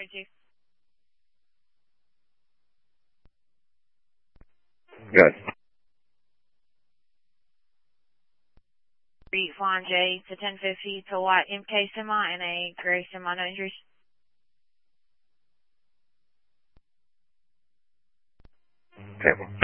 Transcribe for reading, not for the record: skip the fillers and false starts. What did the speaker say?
42. Good. Flying J to 1050 to white MK semi and a gray semi, no injuries. Okay.